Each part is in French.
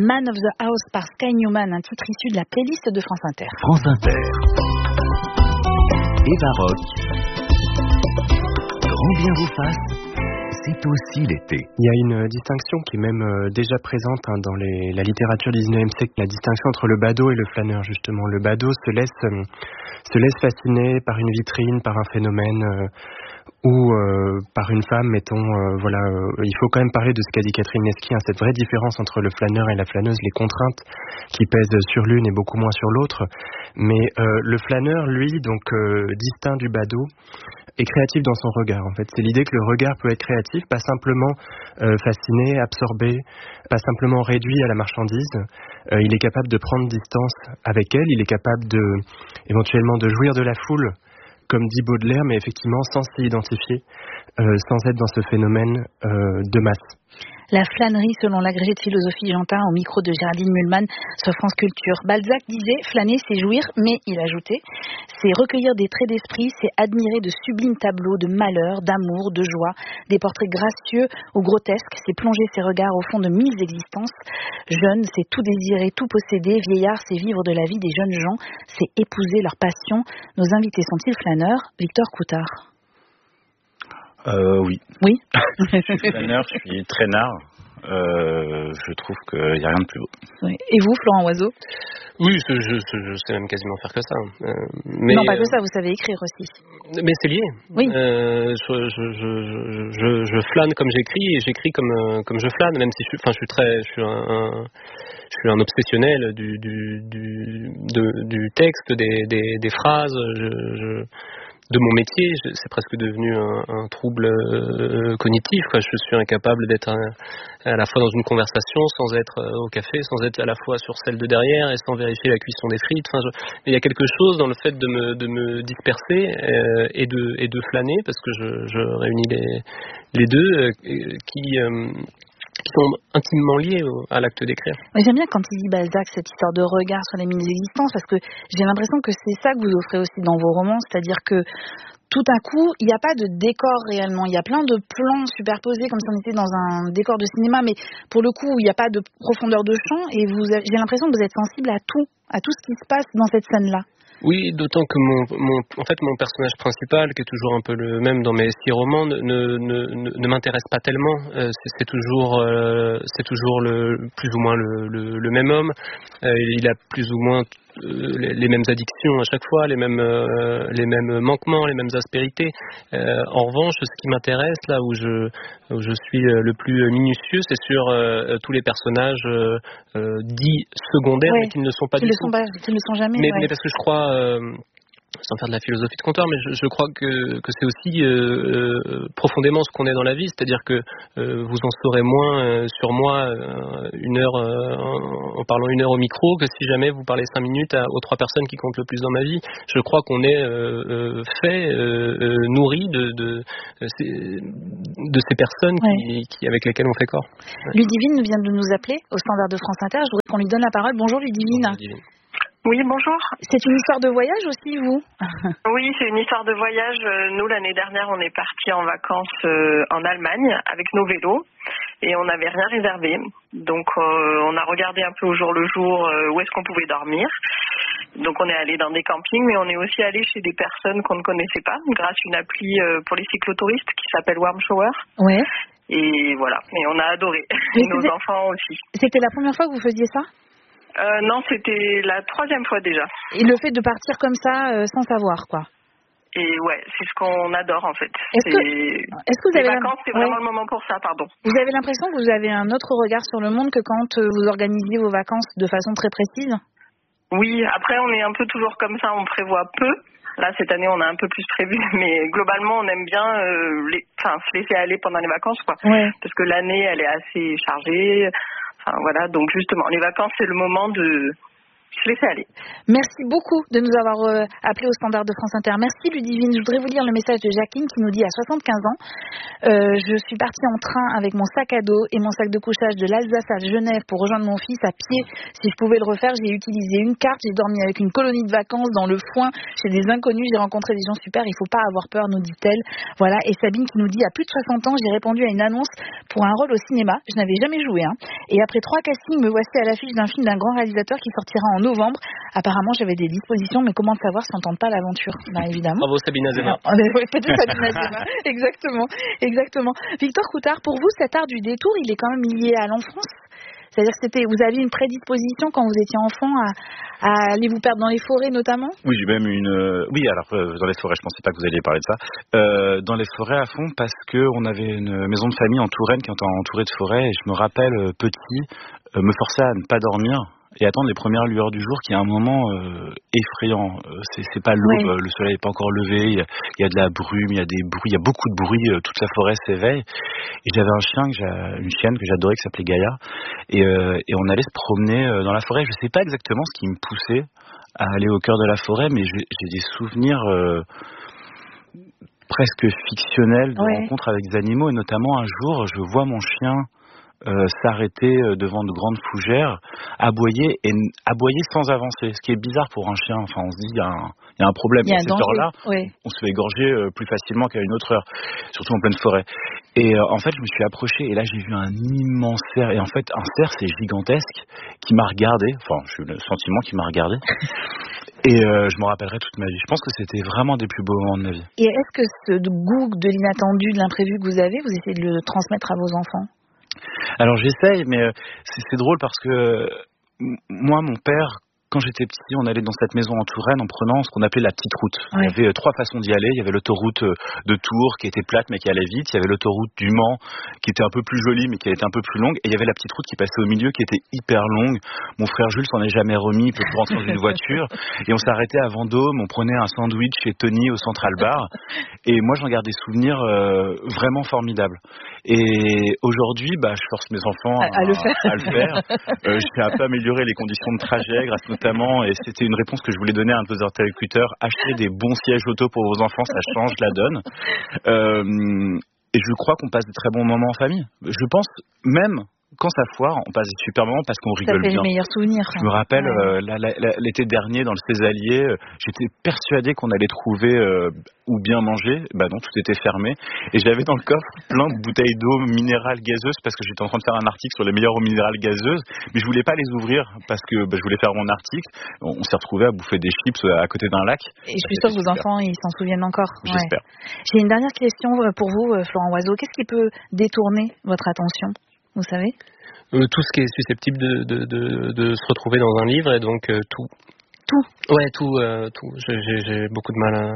Man of the House par Sky Newman, un titre issu de la playlist de France Inter. France Inter. Eva Rock. Grand bien vous fasse, c'est aussi l'été. Il y a une distinction qui est même déjà présente dans la littérature du 19e siècle, la distinction entre le badaud et le flâneur justement. Le badaud se laisse fasciner par une vitrine, par un phénomène ou par une femme, mettons, il faut quand même parler de ce qu'a dit Catherine Lesky, cette vraie différence entre le flâneur et la flâneuse, les contraintes qui pèsent sur l'une et beaucoup moins sur l'autre. Mais le flâneur, lui, donc distinct du badaud, est créatif dans son regard. En fait, c'est l'idée que le regard peut être créatif, pas simplement fasciné, absorbé, pas simplement réduit à la marchandise. Il est capable de prendre distance avec elle, il est capable éventuellement de jouir de la foule, comme dit Baudelaire, mais effectivement sans s'y identifier, sans être dans ce phénomène de masse. La flânerie, selon l'agrégé de philosophie Jantin, au micro de Géraldine Mühlmann sur France Culture. Balzac disait « Flâner, c'est jouir », mais il ajoutait « C'est recueillir des traits d'esprit, c'est admirer de sublimes tableaux de malheur, d'amour, de joie, des portraits gracieux ou grotesques, c'est plonger ses regards au fond de mille existences. Jeune, c'est tout désirer, tout posséder. Vieillard, c'est vivre de la vie des jeunes gens, c'est épouser leur passion. Nos invités sont-ils flâneurs ? Victor Coutard. Oui. Oui. Je suis flâneur, je suis traînard. Je trouve qu'il n'y a rien de plus beau. Oui. Et vous, Florent Oiseau ? Oui, je sais même quasiment faire que ça. Mais, non, pas que ça, vous savez écrire aussi. Mais c'est lié. Oui. Je flâne comme j'écris et j'écris comme je flâne, même si je suis un obsessionnel du texte, des phrases. De mon métier, c'est presque devenu un trouble cognitif. Je suis incapable d'être à la fois dans une conversation, sans être au café, sans être à la fois sur celle de derrière et sans vérifier la cuisson des frites. Il y a quelque chose dans le fait de me disperser et de flâner, parce que je réunis les deux qui sont intimement liés à l'acte d'écrire. Mais j'aime bien quand il dit Balzac, cette histoire de regard sur les mille existences, parce que j'ai l'impression que c'est ça que vous offrez aussi dans vos romans, c'est-à-dire que tout à coup, il n'y a pas de décor réellement, il y a plein de plans superposés comme si on était dans un décor de cinéma, mais pour le coup, il n'y a pas de profondeur de champ, et j'ai l'impression que vous êtes sensible à tout ce qui se passe dans cette scène-là. Oui, d'autant que mon personnage principal, qui est toujours un peu le même dans mes 6 romans, ne m'intéresse pas tellement. C'est toujours plus ou moins le même homme. Il a plus ou moins les mêmes addictions à chaque fois, les mêmes manquements, les mêmes aspérités. En revanche, ce qui m'intéresse, là où je suis le plus minutieux, c'est sur tous les personnages dits secondaires, mais qui ne le sont pas du tout. Qui ne le sont jamais. Mais parce que je crois, sans faire de la philosophie de comptoir, mais je crois que c'est aussi profondément ce qu'on est dans la vie, c'est-à-dire que vous en saurez moins sur moi en parlant 1 heure au micro que si jamais vous parlez 5 minutes aux 3 personnes qui comptent le plus dans ma vie. Je crois qu'on est nourri de ces personnes avec lesquelles on fait corps. Ouais. Ludivine vient de nous appeler au standard de France Inter. Je voudrais qu'on lui donne la parole. Bonjour Ludivine. Bonjour, Ludivine. Oui, bonjour. C'est une histoire de voyage aussi, vous ? Oui, c'est une histoire de voyage. Nous, l'année dernière, on est partis en vacances en Allemagne avec nos vélos et on n'avait rien réservé. Donc, on a regardé un peu au jour le jour où est-ce qu'on pouvait dormir. Donc, on est allé dans des campings, mais on est aussi allé chez des personnes qu'on ne connaissait pas grâce à une appli pour les cyclotouristes qui s'appelle Warm Shower. Ouais. Et voilà, et on a adoré. Et nos enfants aussi. C'était la première fois que vous faisiez ça ? Non, c'était la 3e fois déjà. Et le fait de partir comme ça, sans savoir, quoi. Et ouais, c'est ce qu'on adore en fait. Est-ce que vous avez les vacances, c'est vraiment le moment pour ça, pardon. Vous avez l'impression que vous avez un autre regard sur le monde que quand vous organisez vos vacances de façon très précise ? Oui, après on est un peu toujours comme ça, on prévoit peu. Là, cette année, on a un peu plus prévu, mais globalement, on aime bien se laisser aller pendant les vacances, quoi. Ouais. Parce que l'année, elle est assez chargée. Enfin, voilà, donc justement, les vacances, c'est le moment de se laisser aller. Merci beaucoup de nous avoir appelés au standard de France Inter. Merci Ludivine. Je voudrais vous lire le message de Jacqueline qui nous dit à 75 ans, je suis partie en train avec mon sac à dos et mon sac de couchage de l'Alsace à Genève pour rejoindre mon fils à pied. Si je pouvais le refaire, j'ai utilisé une carte, j'ai dormi avec une colonie de vacances dans le foin chez des inconnus, j'ai rencontré des gens super, il faut pas avoir peur, nous dit-elle. Voilà. Et Sabine qui nous dit à plus de 60 ans, j'ai répondu à une annonce pour un rôle au cinéma. Je n'avais jamais joué. Et après 3 castings, me voici à l'affiche d'un film d'un grand réalisateur qui sortira en novembre. Apparemment, j'avais des dispositions, mais comment savoir si on tente pas l'aventure? Évidemment. Bravo Sabine Azema. Peut-être Sabine Azema. Exactement. Victor Coutard, pour vous, cet art du détour, il est quand même lié à l'enfance? C'est-à-dire que vous aviez une prédisposition quand vous étiez enfant à aller vous perdre dans les forêts notamment? Oui, j'ai même Oui, alors dans les forêts, je pensais pas que vous alliez parler de ça. Dans les forêts à fond, parce que on avait une maison de famille en Touraine qui était entourée de forêts, et je me rappelle petit me forcer à ne pas dormir et attendre les premières lueurs du jour, qui est un moment effrayant. C'est pas l'aube, oui. Le soleil n'est pas encore levé, il y a de la brume, il y a des bruits, il y a beaucoup de bruit, toute la forêt s'éveille. Et j'avais une chienne que j'adorais qui s'appelait Gaïa, et on allait se promener dans la forêt. Je sais pas exactement ce qui me poussait à aller au cœur de la forêt, mais j'ai des souvenirs presque fictionnels de rencontres avec des animaux, et notamment un jour, je vois mon chien s'arrêter devant de grandes fougères, aboyer sans avancer, ce qui est bizarre pour un chien. Enfin, on se dit il y a un problème. À cette heure-là, on se fait égorger plus facilement qu'à une autre heure, surtout en pleine forêt. Et en fait, je me suis approché et là j'ai vu un immense cerf. Et en fait, un cerf, c'est gigantesque, qui m'a regardé. Enfin, j'ai eu le sentiment qu'il m'a regardé. Et je m'en rappellerai toute ma vie. Je pense que c'était vraiment des plus beaux moments de ma vie. Et est-ce que ce goût de l'inattendu, de l'imprévu que vous avez, vous essayez de le transmettre à vos enfants? Alors j'essaye, mais c'est drôle parce que moi, mon père, quand j'étais petit, on allait dans cette maison en Touraine en prenant ce qu'on appelait la petite route. Il y avait 3 façons d'y aller. Il y avait l'autoroute de Tours qui était plate mais qui allait vite. Il y avait l'autoroute du Mans qui était un peu plus jolie mais qui était un peu plus longue. Et il y avait la petite route qui passait au milieu qui était hyper longue. Mon frère Jules s'en est jamais remis. Il peut plus rentrer dans une voiture. Et on s'arrêtait à Vendôme. On prenait un sandwich chez Tony au Central Bar. Et moi, j'en garde des souvenirs vraiment formidables. Et aujourd'hui, je force mes enfants à le faire. J'ai un peu amélioré les conditions de trajet grâce notamment, et c'était une réponse que je voulais donner à un de vos interlocuteurs, achetez des bons sièges auto pour vos enfants, ça change la donne. Et je crois qu'on passe de très bons moments en famille. Je pense même quand ça foire, on passe des super moments parce qu'on rigole bien. Ça fait les meilleurs souvenirs. Je me rappelle, l'été dernier, dans le Césalier, j'étais persuadé qu'on allait trouver ou bien manger. Non, tout était fermé. Et j'avais dans le coffre plein de bouteilles d'eau minérale gazeuse parce que j'étais en train de faire un article sur les meilleures eaux minérales gazeuses. Mais je voulais pas les ouvrir parce que je voulais faire mon article. On s'est retrouvés à bouffer des chips à côté d'un lac. Et je suis sûre que vos enfants, ils s'en souviennent encore. J'espère. J'ai une dernière question pour vous, Florent Oiseau. Qu'est-ce qui peut détourner votre attention ? Vous savez ? Tout ce qui est susceptible de se retrouver dans un livre, et donc tout. Tout. Ouais, tout. J'ai beaucoup de mal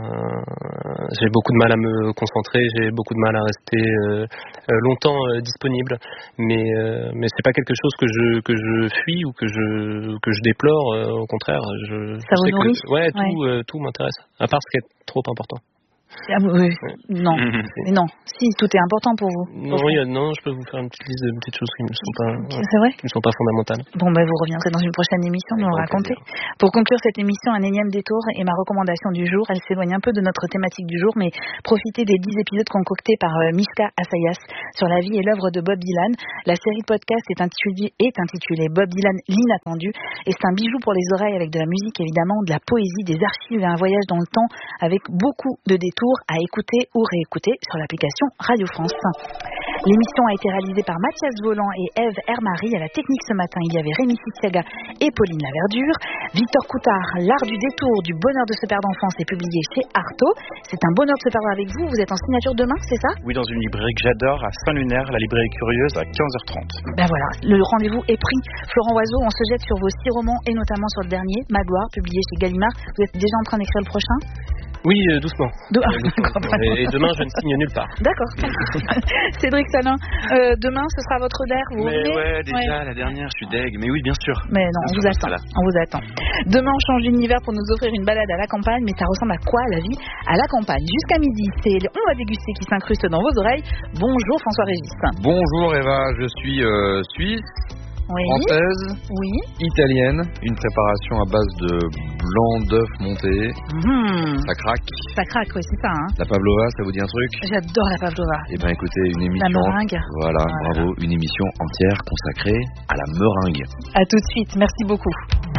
à me concentrer. J'ai beaucoup de mal à rester longtemps disponible. Mais c'est pas quelque chose que je fuis ou que je déplore. Au contraire, ça vous nourrit. Tout m'intéresse. À part ce qui est trop important. Oui. Non. Non. Si, tout est important pour vous. Non, je peux vous faire une petite liste de petites choses qui ne sont pas fondamentales. Bon, vous reviendrez dans une prochaine émission nous raconter. Pour conclure cette émission, un énième détour et ma recommandation du jour. Elle s'éloigne un peu de notre thématique du jour, mais profitez des 10 épisodes concoctés par Mishka Assayas sur la vie et l'œuvre de Bob Dylan. La série de podcasts est intitulée Bob Dylan, l'inattendu, et c'est un bijou pour les oreilles avec de la musique évidemment, de la poésie, des archives et un voyage dans le temps avec beaucoup de détours à écouter ou réécouter sur l'application Radio France. L'émission a été réalisée par Mathias Voland et Ève Hermary. À la technique ce matin, il y avait Rémi Sitsiaga et Pauline Laverdure. Victor Coutard, L'art du détour, du bonheur de se perdre d'enfance est publié chez Artaud. C'est un bonheur de se perdre avec vous. Vous êtes en signature demain, c'est ça ? Oui, dans une librairie que j'adore, à Saint-Lunaire, la librairie curieuse, à 15h30. Voilà, le rendez-vous est pris. Florent Oiseau, on se jette sur vos 6 romans et notamment sur le dernier, Magloire, publié chez Gallimard. Vous êtes déjà en train d'écrire le prochain ? Oui, doucement. Et demain, je ne signe nulle part. D'accord. Cédric Salin, demain, ce sera votre DER. Vous revenez ? Déjà, la dernière, je suis deg. Mais oui, bien sûr. Mais non, on vous attend. Demain, on change d'univers pour nous offrir une balade à la campagne. Mais ça ressemble à quoi, la vie à la campagne ? Jusqu'à midi, c'est On va déguster qui s'incruste dans vos oreilles. Bonjour, François Régis. Bonjour, Eva. Je suis suisse. Française, italienne, une préparation à base de blanc d'œuf monté. Ça craque. Ça craque, oui, c'est ça. La pavlova, ça vous dit un truc? J'adore la pavlova. Eh bien, écoutez, une émission. La meringue. Voilà, bravo, une émission entière consacrée à la meringue. À tout de suite, merci beaucoup.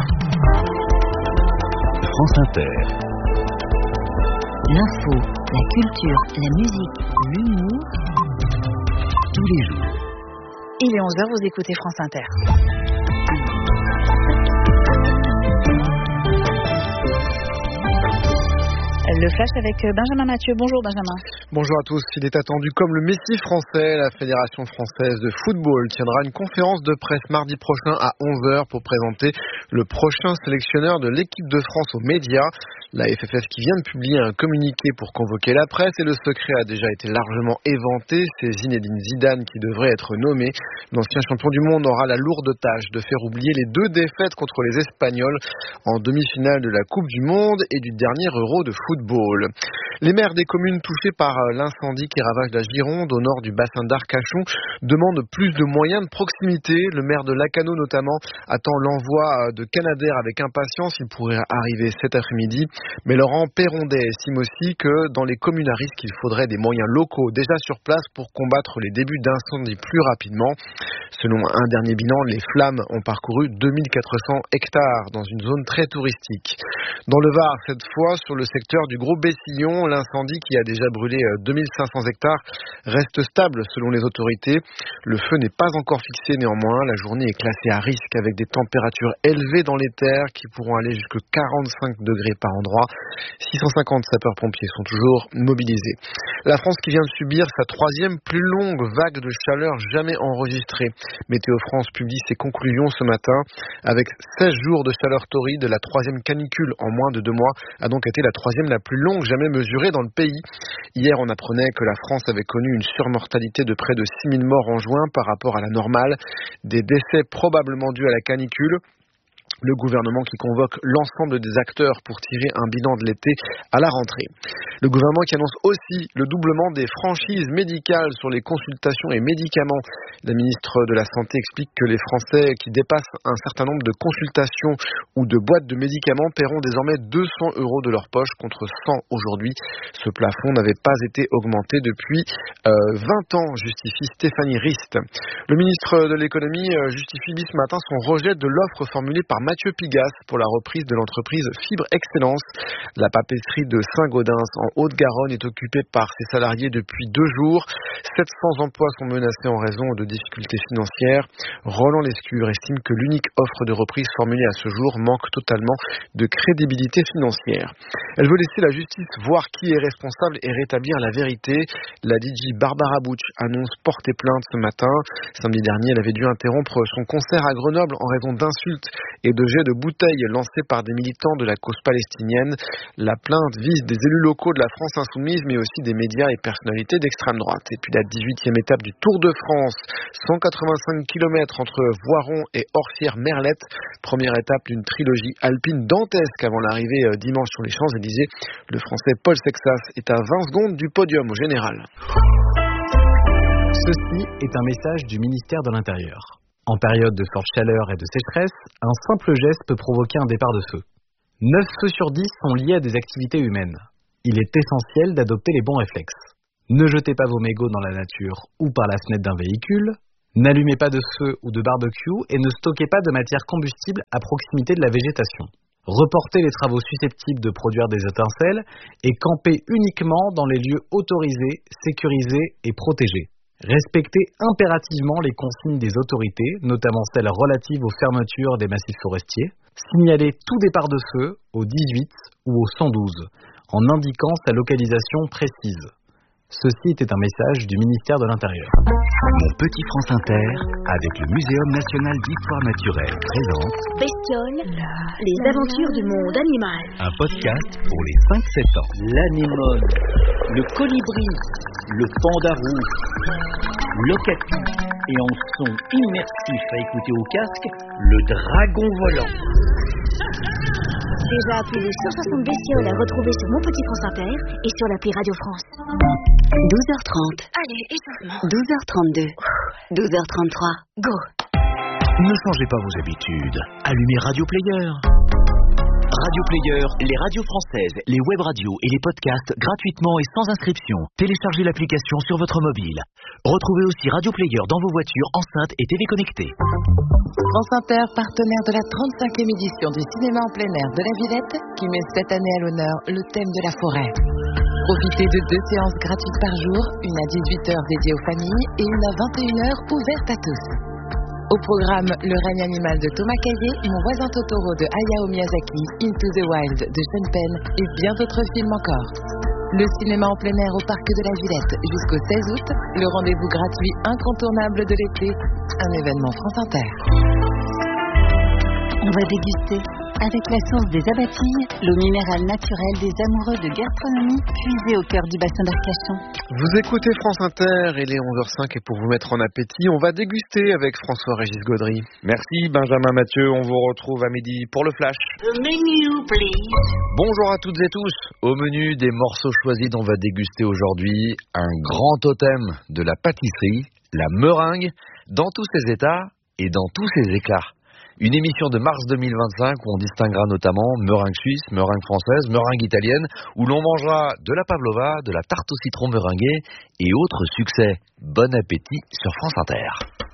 France Inter. L'info, la culture, la musique, l'humour, tous les jours. Il est 11h, vous écoutez France Inter. Le flash avec Benjamin Mathieu. Bonjour Benjamin. Bonjour à tous. Il est attendu comme le Messi français. La Fédération française de football tiendra une conférence de presse mardi prochain à 11h pour présenter le prochain sélectionneur de l'équipe de France aux médias. La FFF qui vient de publier un communiqué pour convoquer la presse et le secret a déjà été largement éventé. C'est Zinedine Zidane qui devrait être nommé. L'ancien champion du monde aura la lourde tâche de faire oublier les 2 défaites contre les Espagnols en demi-finale de la Coupe du Monde et du dernier Euro de football. Les maires des communes touchées par l'incendie qui ravage la Gironde au nord du bassin d'Arcachon demandent plus de moyens de proximité. Le maire de Lacanau notamment attend l'envoi de Canadair avec impatience. Il pourrait arriver cet après-midi. Mais Laurent Perrondet estime aussi que dans les communes à risque, il faudrait des moyens locaux déjà sur place pour combattre les débuts d'incendie plus rapidement. Selon un dernier bilan, les flammes ont parcouru 2400 hectares dans une zone très touristique. Dans le Var, cette fois, sur le secteur du Gros Bessillon, l'incendie qui a déjà brûlé 2500 hectares reste stable selon les autorités. Le feu n'est pas encore fixé néanmoins. La journée est classée à risque avec des températures élevées dans les terres qui pourront aller jusqu'à 45 degrés par endroit. 650 sapeurs-pompiers sont toujours mobilisés. La France qui vient de subir sa 3e plus longue vague de chaleur jamais enregistrée. Météo France publie ses conclusions ce matin. Avec 16 jours de chaleur torride, la 3e canicule en moins de 2 mois a donc été la 3e la plus longue jamais mesurée dans le pays. Hier, on apprenait que la France avait connu une surmortalité de près de 6000 morts en juin par rapport à la normale. Des décès probablement dus à la canicule. Le gouvernement qui convoque l'ensemble des acteurs pour tirer un bilan de l'été à la rentrée. Le gouvernement qui annonce aussi le doublement des franchises médicales sur les consultations et médicaments. La ministre de la Santé explique que les Français qui dépassent un certain nombre de consultations ou de boîtes de médicaments paieront désormais 200 € de leur poche contre 100 aujourd'hui. Ce plafond n'avait pas été augmenté depuis 20 ans, justifie Stéphanie Rist. Le ministre de l'économie justifie ce matin son rejet de l'offre formulée par Mathieu Pigasse pour la reprise de l'entreprise Fibre Excellence. La papeterie de Saint-Gaudens en Haute-Garonne est occupée par ses salariés depuis 2 jours. 700 emplois sont menacés en raison de difficultés financières. Roland Lescure estime que l'unique offre de reprise formulée à ce jour manque totalement de crédibilité financière. Elle veut laisser la justice voir qui est responsable et rétablir la vérité. La DJ Barbara Butch annonce porter plainte ce matin. Samedi dernier, elle avait dû interrompre son concert à Grenoble en raison d'insultes et de jets de bouteilles lancés par des militants de la cause palestinienne. La plainte vise des élus locaux de la France insoumise, mais aussi des médias et personnalités d'extrême droite. Et puis la 18e étape du Tour de France, 185 km entre Voiron et Orsières-Merlette. Première étape d'une trilogie alpine dantesque avant l'arrivée dimanche sur les Champs-Élysées. Le Français Paul Sexas est à 20 secondes du podium au général. Ceci est un message du ministère de l'Intérieur. En période de forte chaleur et de sécheresse, un simple geste peut provoquer un départ de feu. 9 feux sur 10 sont liés à des activités humaines. Il est essentiel d'adopter les bons réflexes. Ne jetez pas vos mégots dans la nature ou par la fenêtre d'un véhicule. N'allumez pas de feu ou de barbecue et ne stockez pas de matière combustible à proximité de la végétation. Reportez les travaux susceptibles de produire des étincelles et campez uniquement dans les lieux autorisés, sécurisés et protégés. Respectez impérativement les consignes des autorités, notamment celles relatives aux fermetures des massifs forestiers. Signalez tout départ de feu au 18 ou au 112, en indiquant sa localisation précise. Ceci était un message du ministère de l'Intérieur. Mon petit France Inter, avec le Muséum National d'Histoire Naturelle, présente Bestioles, les aventures du monde animal. un podcast pour les 5-7 ans. L'anémone, le colibri, le panda rouge, l'ocapi et en son immersif à écouter au casque, le dragon volant. Déjà plus de 160 bestioles à retrouver sur Mon Petit France Inter et sur l'appli Radio France. 12h30. Allez, échauffement. 12h32. 12h33. Go. Ne changez pas vos habitudes. Allumez Radio Player. Radio Player, les radios françaises, les web radios et les podcasts gratuitement et sans inscription. Téléchargez l'application sur votre mobile. Retrouvez aussi Radio Player dans vos voitures, enceintes et TV connectées. France Inter, partenaire de la 35e édition du cinéma en plein air de la Villette, qui met cette année à l'honneur le thème de la forêt. Profitez de 2 séances gratuites par jour, une à 18h dédiée aux familles et une à 21h ouverte à tous. Au programme, Le règne animal de Thomas Caillet, Mon voisin Totoro de Hayao Miyazaki, Into the Wild de Sean Penn et bien d'autres films encore. Le cinéma en plein air au parc de la Villette jusqu'au 16 août, le rendez-vous gratuit incontournable de l'été, un événement France Inter. On va déguster avec la source des Abatilles, l'eau minérale naturelle des amoureux de gastronomie, puisée au cœur du bassin d'Arcachon. Vous écoutez France Inter, il est 11h05 et pour vous mettre en appétit, on va déguster avec François-Régis Gaudry. Merci Benjamin Mathieu, on vous retrouve à midi pour le flash. The menu, please. Bonjour à toutes et tous. Au menu des morceaux choisis dont on va déguster aujourd'hui un grand totem de la pâtisserie, la meringue, dans tous ses états et dans tous ses éclats. Une émission de mars 2025 où on distinguera notamment meringue suisse, meringue française, meringue italienne, où l'on mangera de la pavlova, de la tarte au citron meringuée et autres succès. Bon appétit sur France Inter.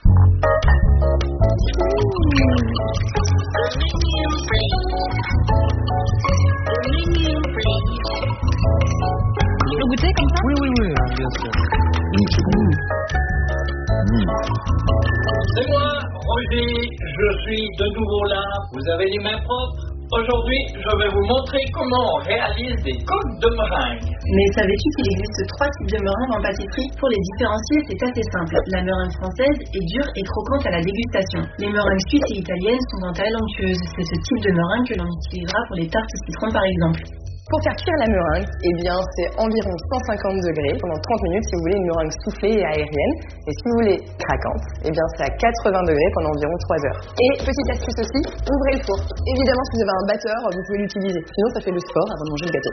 Je peux goûter comme ça ? Oui, bien sûr. C'est moi, Roger, je suis de nouveau là. Vous avez les mains propres. Aujourd'hui, je vais vous montrer comment on réalise des coques de meringue. Mais savais-tu qu'il existe 3 types de meringue en pâtisserie ? Pour les différencier, c'est assez simple. La meringue française est dure et croquante à la dégustation. Les meringues suisses et italiennes sont quant à elles onctueuses. C'est ce type de meringue que l'on utilisera pour les tartes au citron par exemple. Pour faire cuire la meringue, c'est environ 150 degrés pendant 30 minutes si vous voulez une meringue soufflée et aérienne. Et si vous voulez craquante, c'est à 80 degrés pendant environ 3 heures. Et petite astuce aussi, ouvrez le four. Évidemment, si vous avez un batteur, vous pouvez l'utiliser. Sinon, ça fait le sport avant de manger le gâteau.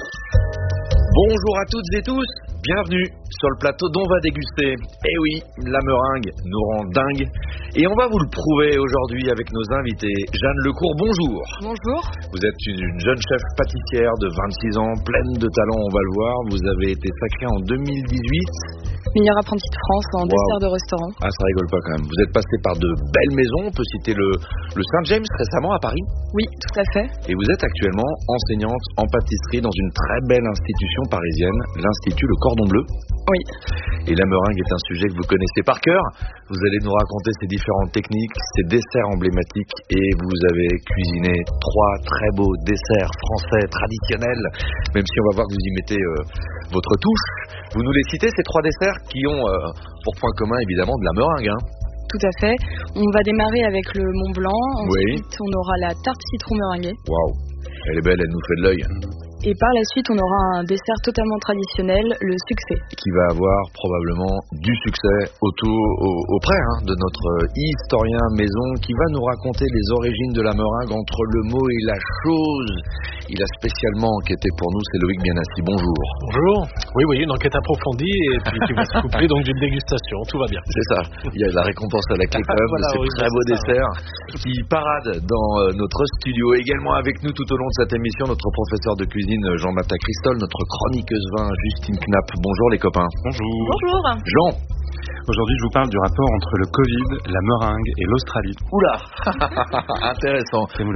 Bonjour à toutes et tous, bienvenue sur le plateau dont on va déguster. Eh oui, la meringue nous rend dingue. Et on va vous le prouver aujourd'hui avec nos invités. Jeanne Lecourt, bonjour. Bonjour. Vous êtes une jeune chef pâtissière de 26 ans, pleine de talent, on va le voir. Vous avez été sacrée en 2018. Meilleure apprentie de France en dessert de restaurant. Ah, ça rigole pas quand même. Vous êtes passée par de belles maisons. On peut citer le Saint-James récemment à Paris. Oui, tout à fait. Et vous êtes actuellement enseignante en pâtisserie dans une très belle institution parisienne, l'Institut Le Cordon Bleu. Oui. Et la meringue est un sujet que vous connaissez par cœur. Vous allez nous raconter ces différentes techniques, ces desserts emblématiques. Et vous avez cuisiné 3 très beaux desserts français traditionnels. Même si on va voir que vous y mettez votre touche. Vous nous les citez, ces 3 desserts qui ont pour point commun évidemment de la meringue. Tout à fait. On va démarrer avec le Mont Blanc. Ensuite, oui. On aura la tarte citron meringuée. Waouh, elle est belle, elle nous fait de l'œil. Et par la suite, on aura un dessert totalement traditionnel, le succès. Qui va avoir probablement du succès auprès de notre historien maison qui va nous raconter les origines de la meringue entre le mot et la chose. Il a spécialement enquêté pour nous, c'est Loïc Bienassi. Bonjour. Bonjour. Oui, une enquête approfondie et puis qui va se coupler donc d'une dégustation. Tout va bien. C'est ça. Il y a la récompense à la clé quand même de ces très beaux desserts qui paradent dans notre studio. Également avec nous tout au long de cette émission, notre professeur de cuisine Jean-Baptiste Christol, notre chroniqueuse vin Justine Knapp. Bonjour les copains. Bonjour. Bonjour. Jean. Aujourd'hui, je vous parle du rapport entre le Covid, la meringue et l'Australie. Oula. Intéressant.